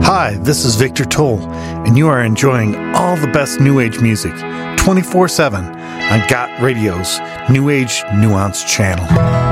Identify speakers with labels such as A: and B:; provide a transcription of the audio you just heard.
A: Hi, this is Victor Toll, and you are enjoying all the best New Age music 24/7 on Got Radio's New Age Nuance channel.